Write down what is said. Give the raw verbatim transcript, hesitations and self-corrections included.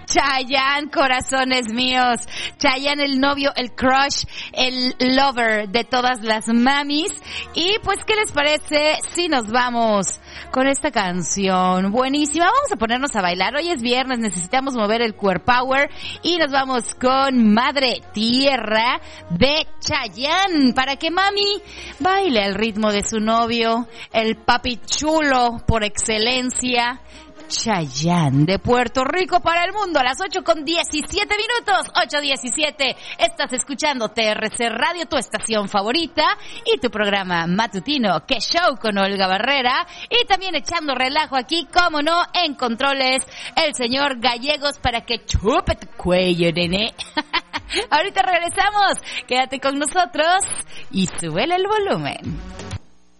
Chayanne, corazones míos. Chayanne, el novio, el crush, el lover de todas las mamis. Y pues, ¿qué les parece si nos vamos con esta canción? Buenísima, vamos a ponernos a bailar. Hoy es viernes, necesitamos mover el core power. Y nos vamos con Madre Tierra de Chayanne, para que mami baile al ritmo de su novio, el papi chulo por excelencia, Chayanne, de Puerto Rico para el mundo, a las ocho con diecisiete minutos, ocho diecisiete. Estás escuchando T R C Radio, tu estación favorita, y tu programa matutino, ¡Qué show!, con Olga Barrera. Y también echando relajo aquí, como no, en controles, el señor Gallegos, para que chupe tu cuello, nene. Ahorita regresamos, quédate con nosotros y súbele el volumen.